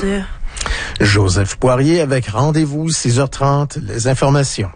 dire. Joseph Poirier avec Rendez-vous 6h30, les informations.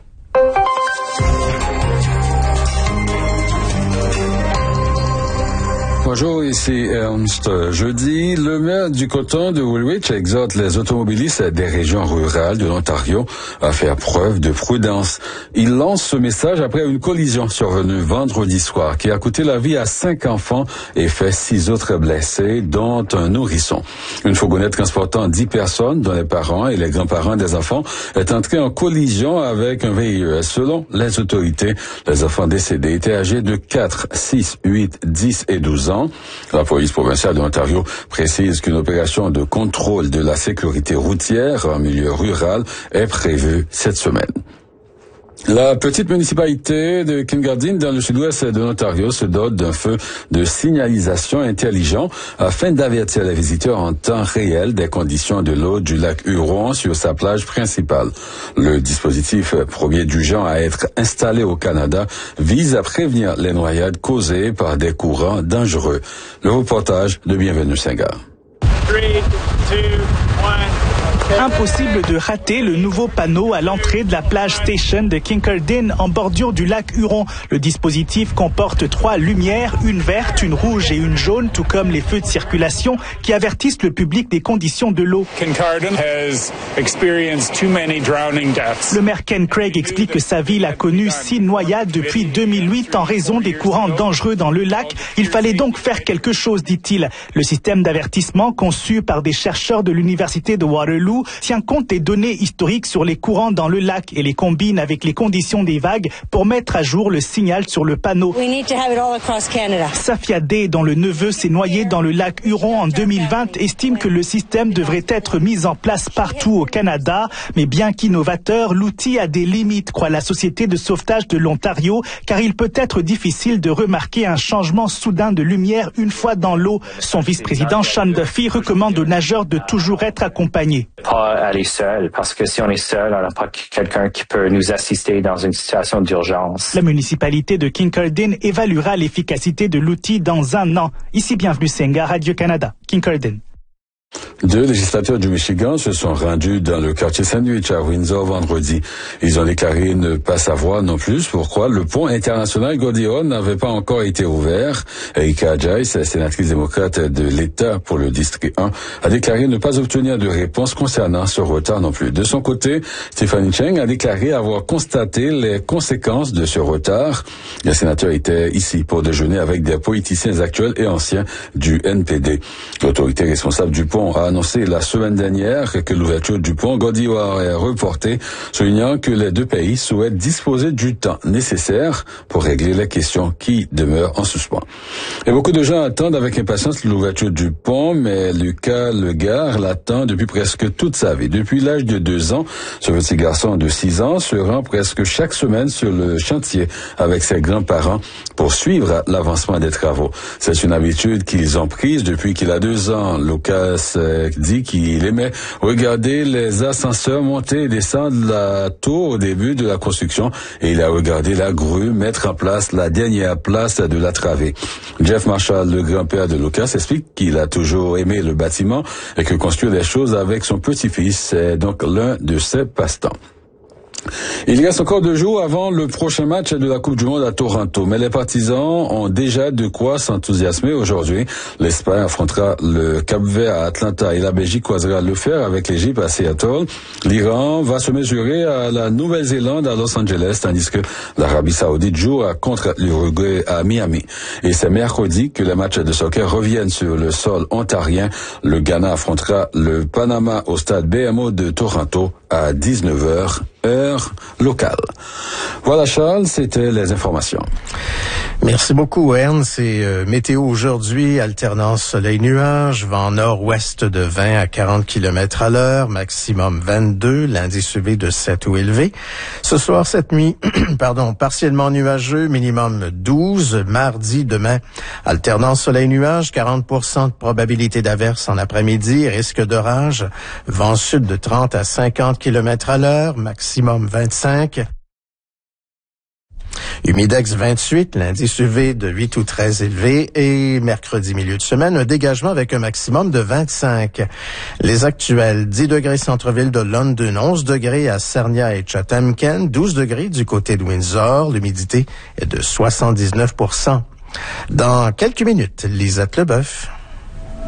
Bonjour, ici Ernst. Jeudi, le maire du canton de Woolwich exhorte les automobilistes des régions rurales de l'Ontario à faire preuve de prudence. Il lance ce message après une collision survenue vendredi soir qui a coûté la vie à 5 enfants et fait 6 autres blessés, dont un nourrisson. Une fourgonnette transportant 10 personnes, dont les parents et les grands-parents des enfants, est entrée en collision avec un VIE. Selon les autorités, les enfants décédés étaient âgés de 4, 6, 8, 10 et 12 ans. La police provinciale de l'Ontario précise qu'une opération de contrôle de la sécurité routière en milieu rural est prévue cette semaine. La petite municipalité de Kincardine, dans le sud-ouest de l'Ontario, se dote d'un feu de signalisation intelligent afin d'avertir les visiteurs en temps réel des conditions de l'eau du lac Huron sur sa plage principale. Le dispositif, premier du genre à être installé au Canada, vise à prévenir les noyades causées par des courants dangereux. Le reportage de Bienvenue Senghar. 3, 2, 1... Impossible de rater le nouveau panneau à l'entrée de la plage station de Kincardine en bordure du lac Huron. Le dispositif comporte 3 lumières, une verte, une rouge et une jaune, tout comme les feux de circulation qui avertissent le public des conditions de l'eau. Kincardine has experienced too many drowning deaths. Le maire Ken Craig explique que sa ville a connu 6 noyades depuis 2008 en raison des courants dangereux dans le lac. Il fallait donc faire quelque chose, dit-il. Le système d'avertissement conçu par des chercheurs de l'université de Waterloo tient compte des données historiques sur les courants dans le lac et les combine avec les conditions des vagues pour mettre à jour le signal sur le panneau. Safia Day, dont le neveu s'est noyé dans le lac Huron en 2020, estime que le système devrait être mis en place partout au Canada. Mais bien qu'innovateur, l'outil a des limites, croit la Société de sauvetage de l'Ontario, car il peut être difficile de remarquer un changement soudain de lumière une fois dans l'eau. Son vice-président Sean Duffy recommande aux nageurs de toujours être accompagnés. Pas aller seul, parce que si on est seul, on n'a pas quelqu'un qui peut nous assister dans une situation d'urgence. La municipalité de Kincardine évaluera l'efficacité de l'outil dans 1 an. Ici, Bienvenue Senghar, Radio-Canada, Kincardine. 2 législateurs du Michigan se sont rendus dans le quartier Sandwich à Windsor vendredi. Ils ont déclaré ne pas savoir non plus pourquoi le pont international Gordillon n'avait pas encore été ouvert. Erika Adjaïs, sénatrice démocrate de l'État pour le district 1, a déclaré ne pas obtenir de réponse concernant ce retard non plus. De son côté, Stephanie Cheng a déclaré avoir constaté les conséquences de ce retard. Les sénateurs étaient ici pour déjeuner avec des politiciens actuels et anciens du NPD. L'autorité responsable du pont a annoncé la semaine dernière que l'ouverture du pont Gordillon est reportée, soulignant que les 2 pays souhaitent disposer du temps nécessaire pour régler les questions qui demeurent en suspens. Et beaucoup de gens attendent avec impatience l'ouverture du pont, mais Lucas Legare l'attend depuis presque toute sa vie. Depuis l'âge de 2 ans, ce petit garçon de 6 ans se rend presque chaque semaine sur le chantier avec ses grands-parents pour suivre l'avancement des travaux. C'est une habitude qu'ils ont prise depuis qu'il a 2 ans. Lucas dit qu'il aimait regarder les ascenseurs monter et descendre la tour au début de la construction et il a regardé la grue mettre en place la dernière place de la travée. Jeff Marshall, le grand-père de Lucas, explique qu'il a toujours aimé le bâtiment et que construire des choses avec son petit-fils est donc l'un de ses passe-temps. Il reste encore 2 jours avant le prochain match de la Coupe du Monde à Toronto, mais les partisans ont déjà de quoi s'enthousiasmer aujourd'hui. L'Espagne affrontera le Cap-Vert à Atlanta et la Belgique croisera le fer avec l'Égypte à Seattle. L'Iran va se mesurer à la Nouvelle-Zélande à Los Angeles, tandis que l'Arabie Saoudite jouera contre l'Uruguay à Miami. Et c'est mercredi que les matchs de soccer reviennent sur le sol ontarien. Le Ghana affrontera le Panama au stade BMO de Toronto à 19h. Heure locale. Voilà Charles, c'était les informations. Merci beaucoup Ernst. C'est météo aujourd'hui, alternance soleil-nuage, vent nord-ouest de 20 à 40 km à l'heure, maximum 22, l'indice UV de 7 ou élevé. Ce soir, cette nuit, partiellement nuageux, minimum 12. Mardi, demain, alternance soleil-nuage, 40% de probabilité d'averse en après-midi, risque d'orage, vent sud de 30 à 50 km à l'heure, maximum 25. Humidex 28, l'indice UV de 8 ou très élevé et mercredi milieu de semaine, un dégagement avec un maximum de 25. Les actuels, 10 degrés centre-ville de London, 11 degrés à Sarnia et Chatham-Kent, 12 degrés du côté de Windsor, l'humidité est de 79%. Dans quelques minutes, Lisette Leboeuf.